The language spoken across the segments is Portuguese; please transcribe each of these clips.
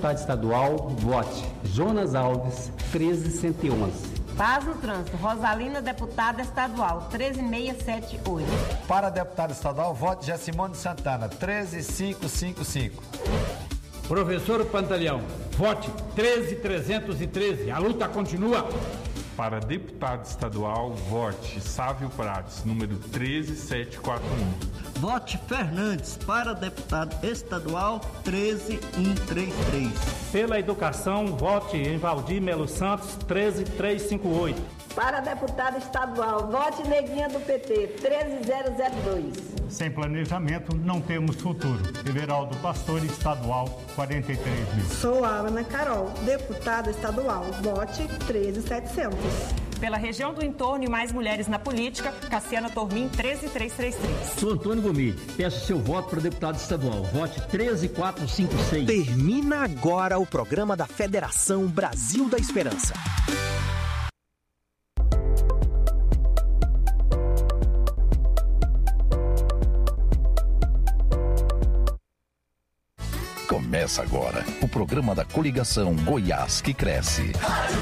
deputado estadual, vote Jonas Alves, 13111. Paz no trânsito, Rosalina, deputada estadual, 13678. Para deputado estadual, vote Gessimone Santana, 13555. Professor Pantaleão, vote 13313. A luta continua. Para deputado estadual, vote Sávio Prates, número 13741. Vote Fernandes para deputado estadual 13133. Pela educação, vote em Valdir Melo Santos 13358. Para deputado estadual, vote Neguinha do PT 13002. Sem planejamento, não temos futuro. Everaldo Pastore, estadual, 43.000. Sou a Ana Carol, deputada estadual, vote 13700. Pela região do entorno e mais mulheres na política, Cassiana Tormin, 13333. Sou Antônio Gomide, peço seu voto para deputado estadual, vote 13456. Termina agora o programa da Federação Brasil da Esperança. Começa agora o programa da coligação Goiás que cresce. Rádio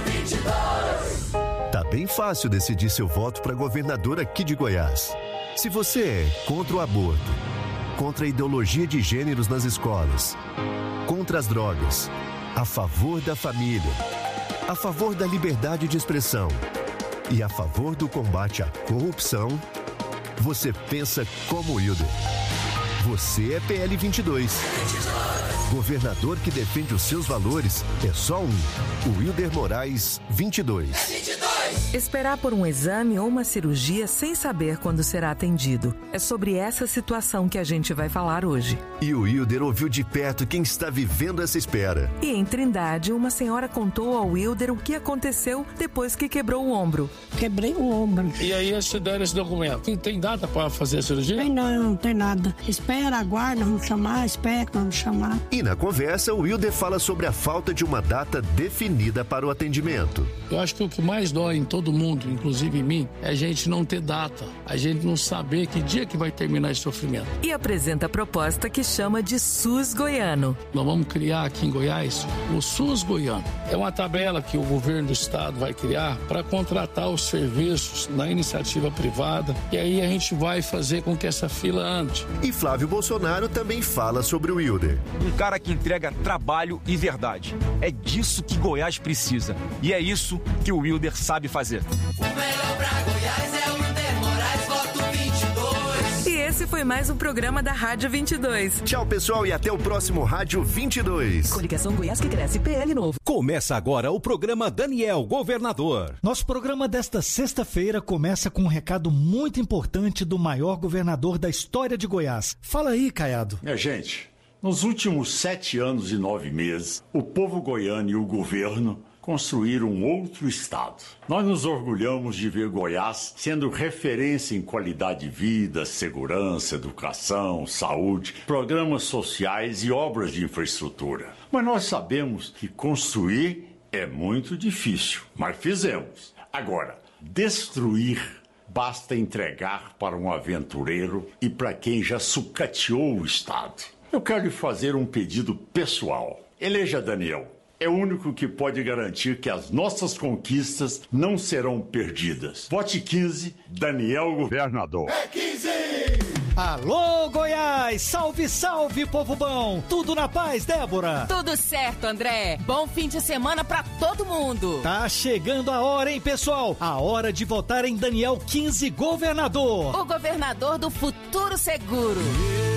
22. Tá bem fácil decidir seu voto para governador aqui de Goiás. Se você é contra o aborto, contra a ideologia de gêneros nas escolas, contra as drogas, a favor da família, a favor da liberdade de expressão e a favor do combate à corrupção, você pensa como o Wilder. Você é PL 22. Governador que defende os seus valores é só um. O Wilder Moraes, 22. Esperar por um exame ou uma cirurgia sem saber quando será atendido. É sobre essa situação que a gente vai falar hoje. E o Wilder ouviu de perto quem está vivendo essa espera. E em Trindade, uma senhora contou ao Wilder o que aconteceu depois que quebrou o ombro. Quebrei o ombro. E aí eles te deram esse documento. Tem data para fazer a cirurgia? Não tem nada. Espera, aguarda, vamos chamar, espera, vamos chamar. E na conversa, o Wilder fala sobre a falta de uma data definida para o atendimento. Eu acho que o que mais dói em todo mundo, inclusive em mim, é a gente não ter data, a gente não saber que dia que vai terminar esse sofrimento. E apresenta a proposta que chama de SUS Goiano. Nós vamos criar aqui em Goiás o SUS Goiano. É uma tabela que o governo do estado vai criar para contratar os serviços na iniciativa privada e aí a gente vai fazer com que essa fila ande. E Flávio Bolsonaro também fala sobre o Wilder. Um cara que entrega trabalho e verdade. É disso que Goiás precisa. E é isso que o Wilder sabe fazer. O melhor pra Goiás é o Wilder Moraes, voto 22. E esse foi mais um programa da Rádio 22. Tchau, pessoal, e até o próximo Rádio 22. Coligação Goiás que cresce, PL novo. Começa agora o programa Daniel Governador. Nosso programa desta sexta-feira começa com um recado muito importante do maior governador da história de Goiás. Fala aí, Caiado. Minha gente, nos últimos 7 anos e 9 meses, o povo goiano e o governo construíram um outro estado. Nós nos orgulhamos de ver Goiás sendo referência em qualidade de vida, segurança, educação, saúde, programas sociais e obras de infraestrutura. Mas nós sabemos que construir é muito difícil, mas fizemos. Agora, destruir basta entregar para um aventureiro e para quem já sucateou o estado. Eu quero lhe fazer um pedido pessoal. Eleja Daniel. É o único que pode garantir que as nossas conquistas não serão perdidas. Vote 15, Daniel Governador. É 15! Alô, Goiás! Salve, salve, povo bom! Tudo na paz, Débora? Tudo certo, André. Bom fim de semana pra todo mundo. Tá chegando a hora, hein, pessoal? A hora de votar em Daniel 15 Governador. O governador do futuro seguro.